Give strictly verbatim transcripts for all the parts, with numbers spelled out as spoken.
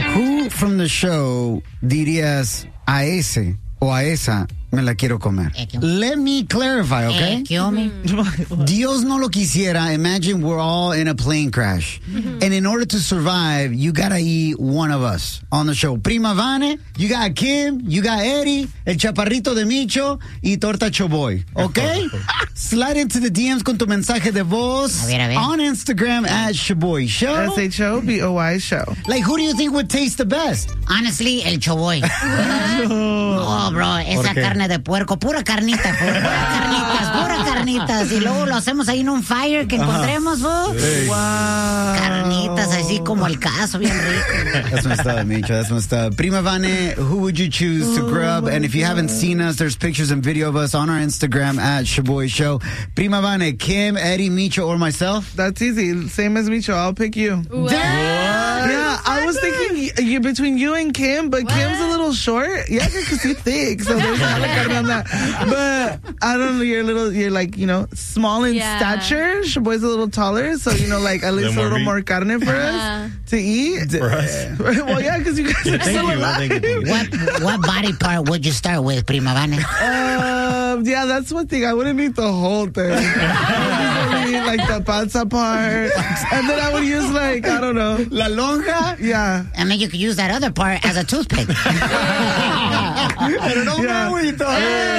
Who from the show dirías a ese o a esa me la quiero comer? Let me clarify, okay? Dios no lo quisiera. Imagine we're all in a plane crash. Mm-hmm. And in order to survive, you gotta eat one of us on the show. Prima Vane, you got Kim, you got Eddie, El Chaparrito de Micho, y Torta Choboy. Okay? Slide into the D Ms con tu mensaje de voz a ver, a ver. on Instagram at Choboy Show. S H O B O Y Show. Like, who do you think would taste the best? Honestly, el Choboy. Oh, bro, esa carne de puerco, pura carnita, pura carnitas, pura carnitas. Y luego lo hacemos ahí en un fire que encontremos, bro. Hey. Wow. Carnitas así como el caso, bien rico. That's my stuff, Micho. That's my stuff. Prima Vane, who would you choose to grub? Oh and if you God. haven't seen us, there's pictures and video of us on our Instagram at Shaboy Show. Prima Vane, Kim, Eddie, Micho, or myself? That's easy. Same as Micho. I'll pick you. What? Yeah, I was thinking y- you, between you and Kim, but What? Kim's a little short. Yeah, because you're thick, so there's not like on that. But I don't know, you're a little, you're like, you know, small in Yeah. stature. Shaboy's a little taller, so, you know, like at least a more little meat. more carne for us Uh-huh. to eat. For us. Well, yeah, because you guys are Thank still you. alive. Thank you. Thank you. What what body part would you start with, Prima Vane? Um, yeah, that's one thing. I wouldn't eat the whole thing. I would eat like the panza part, and then I would use like, I don't know. La lonja? Yeah. I mean, you could use that other part as a toothpick. Pero no Yeah. me agüito.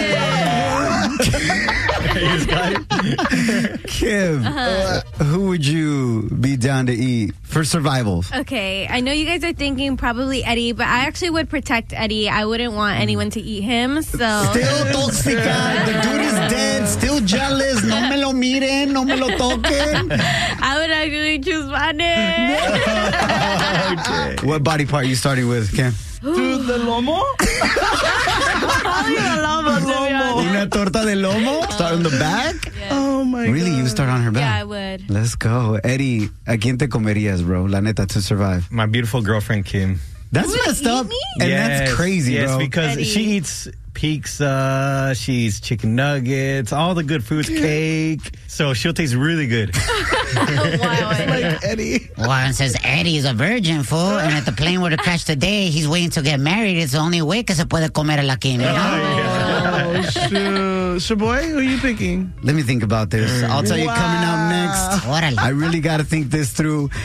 Kim, uh, who would you be down to eat for survival? Okay, I know you guys are thinking probably Eddie, but I actually would protect Eddie. I wouldn't want anyone to eat him, so... Still tóxica. The dude is dead. Still jealous. No me lo miren. No me lo toquen. I would actually choose Vane. Okay. What body part are you starting with, Kim? Dude, the lomo? Probably the lomo, to be honest. Una torta de lomo? Start on the back? Oh my Really? God. You start on her back? Yeah, I would. Let's go. Eddie, ¿a quién te comerías, bro? La neta, to survive. My beautiful girlfriend, Kim. That's You would messed eat up. me? And yes, that's crazy, yes, bro. because Eddie. she eats pizza, she eats chicken nuggets, all the good foods, cake. So she'll taste really good. Like Eddie. Warren says Eddie is a virgin, fool, and if the plane were to crash today, he's waiting to get married. It's the only way que se puede comer a la Kim, you know? Oh, shoot. Shaboy, who are you picking? Let me think about this. I'll tell you Wow. coming up next. Órale. I really got to think this through.